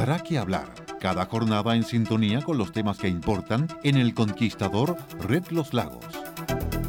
Dará que hablar. Cada jornada en sintonía con los temas que importan en El Conquistador, Red Los Lagos.